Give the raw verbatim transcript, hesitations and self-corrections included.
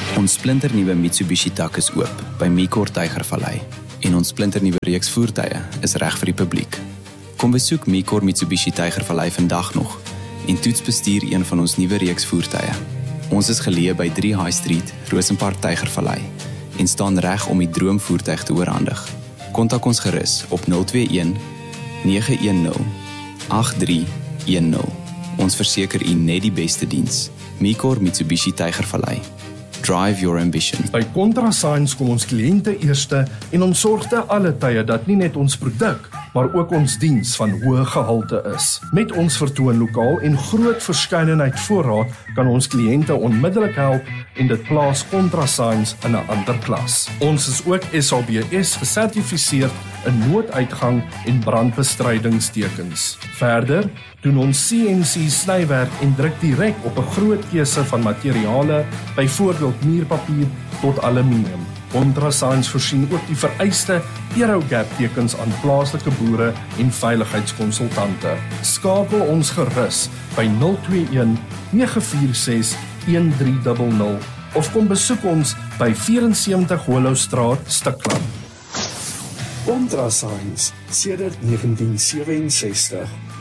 Ons splinternuwe Mitsubishi dak is oop by Micor Tygervallei en ons splinternuwe reeks voertuie is reg vir die publiek. Kom besoek Micor Mitsubishi Tygervallei vandag nog en toets bestuur een van ons nuwe reeks voertuie. Ons is geleë by drie High Street, Rosenpark Tygervallei en staan reg om die droomvoertuig te oorhandig. Kontak ons gerus op nul twee een nege een nul agt drie een nul. Ons verseker u net die beste diens. Micor Mitsubishi Tygervallei. Drive your ambition. By ContraSigns kom ons kliënte eerste en ons sorg te alle tye dat nie net ons produk, maar ook ons diens van hoë gehalte is. Met ons vertoonlokaal en groot verskeidenheid voorraad kan ons kliënte onmiddellik help en dit plaas ContraSigns in 'n ander klas. Ons is ook S A B S gesertifiseer in nooduitgang en brandbestrydingstekens. Verder doen ons C N C snywerk en druk direk op 'n groot keuse van materiale, byvoorbeeld muurpapier tot aluminium. ContraSigns voorsien ook die vereiste Aerogap tekens aan plaaslike boere en veiligheidskonsultante. Skakel ons gerus by nul twee een nege vier ses een drie nul nul of kom besoek ons by vyf-en-sewentig Hollowstraat, Stikland. ContraSigns sedert negentien sewe en sestig